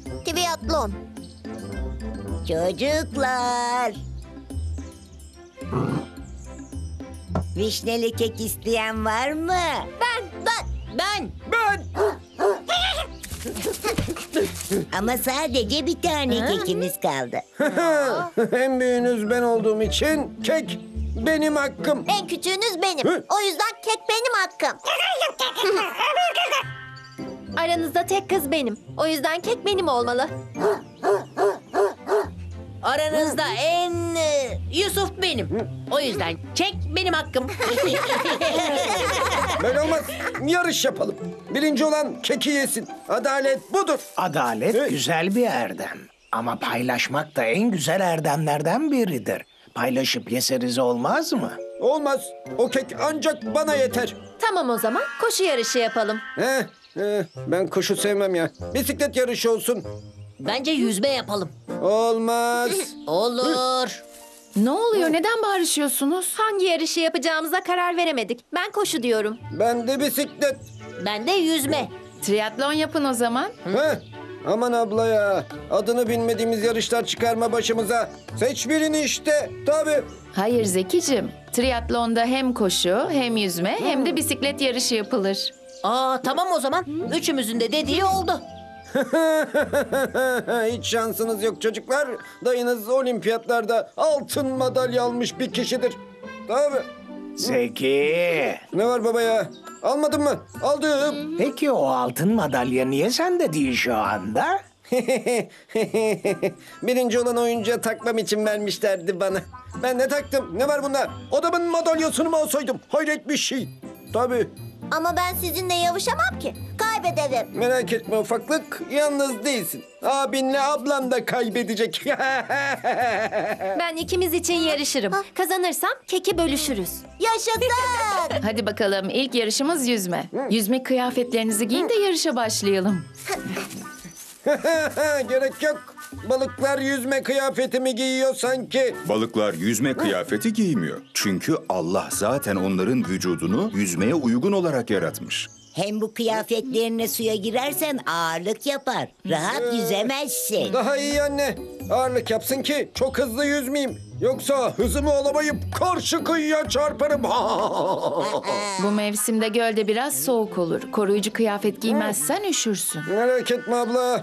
Triatlon. Çocuklar. Vişneli kek isteyen var mı? Ben. Ama sadece bir tane kekimiz kaldı. En büyüğünüz ben olduğum için kek benim hakkım. En küçüğünüz benim. Hı? O yüzden kek benim hakkım. Aranızda tek kız benim. O yüzden kek benim olmalı. Aranızda en Yusuf benim. O yüzden kek benim hakkım. Böyle olmaz. Yarış yapalım. Birinci olan keki yesin. Adalet budur. Adalet Evet. güzel bir erdem. Ama paylaşmak da en güzel erdemlerden biridir. Paylaşıp yeseniz olmaz mı? Olmaz. O kek ancak bana yeter. Tamam o zaman koşu yarışı yapalım. Ben koşu sevmem ya. Bisiklet yarışı olsun. Bence yüzme yapalım. Olmaz. Olur. Ne oluyor? Neden bağırışıyorsunuz? Hangi yarışı yapacağımıza karar veremedik. Ben koşu diyorum. Ben de bisiklet. Ben de yüzme. Triatlon yapın o zaman. Heh. Aman abla ya. Adını bilmediğimiz yarışlar çıkarma başımıza. Seç birini işte. Tabii. Hayır Zekicim. Triatlonda hem koşu, hem yüzme, hem de bisiklet yarışı yapılır. Tamam o zaman. Üçümüzün de dediği oldu. Hiç şansınız yok çocuklar. Dayınız olimpiyatlarda altın madalya almış bir kişidir. Tabii. Zeki. Ne var baba ya? Almadın mı? Aldım. Peki o altın madalya niye sende değil şu anda? Birinci olan oyuncuya takmam için vermişlerdi bana. Ben ne taktım? Ne var bunda? Adamın madalyasını mı alsaydım? Hayret bir şey. Tabii. Ama ben sizinle yarışamam ki. Kaybederim. Merak etme ufaklık. Yalnız değilsin. Abinle ablam da kaybedecek. Ben ikimiz için yarışırım. Kazanırsam keki bölüşürüz. Yaşasın. Hadi bakalım ilk yarışımız yüzme. Yüzme kıyafetlerinizi giyin de yarışa başlayalım. Gerek yok. Balıklar yüzme kıyafetimi giyiyor sanki. Balıklar yüzme kıyafeti giymiyor. Çünkü Allah zaten onların vücudunu yüzmeye uygun olarak yaratmış. Hem bu kıyafetlerine suya girersen ağırlık yapar. Rahat yüzemezsin. Daha iyi anne. Ağırlık yapsın ki çok hızlı yüzmeyeyim. Yoksa hızımı alamayıp karşı kıyıya çarparım. Bu mevsimde gölde biraz soğuk olur. Koruyucu kıyafet giymezsen üşürsün. Merak etme abla.